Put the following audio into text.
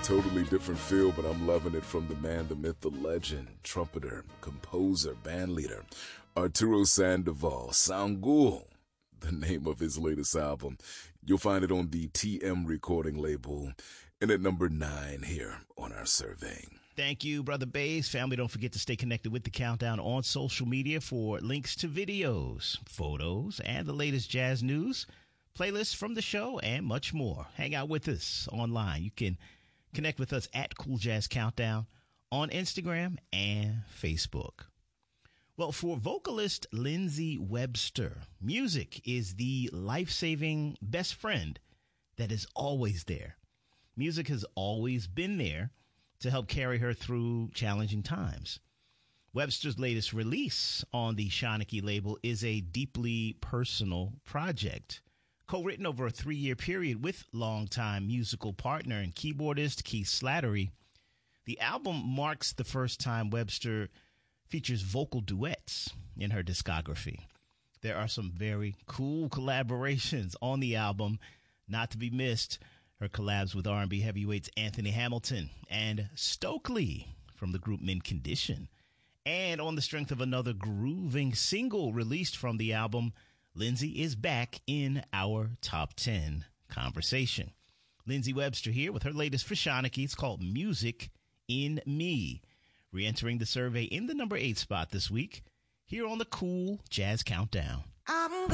Totally different feel, but I'm loving it from the man, the myth, the legend, trumpeter, composer, bandleader, Arturo Sandoval, Sangul, the name of his latest album. You'll find it on the TM recording label and at number 9 here on our survey. Thank you, Brother Bass. Family, don't forget to stay connected with the Countdown on social media for links to videos, photos, and the latest jazz news, playlists from the show, and much more. Hang out with us online. You can connect with us at Cool Jazz Countdown on Instagram and Facebook. Well, for vocalist Lindsey Webster, music is the life-saving best friend that is always there. Music has always been there to help carry her through challenging times. Webster's latest release on the Shanachie label is a deeply personal project, co-written over a 3-year period with longtime musical partner and keyboardist Keith Slattery. The album marks the first time Webster features vocal duets in her discography. There are some very cool collaborations on the album, not to be missed. Her collabs with R&B heavyweights Anthony Hamilton and Stokely from the group Mint Condition. And on the strength of another grooving single released from the album, Lindsey is back in our top 10 conversation. Lindsey Webster here with her latest for Shanachie. It's called Music in Me, re-entering the survey in the number 8 spot this week here on the Cool Jazz Countdown.